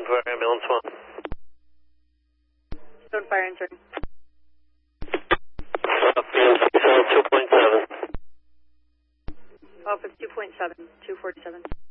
for ambulance 1. Zone fire engine. South 2.7. Office 2.7, 247.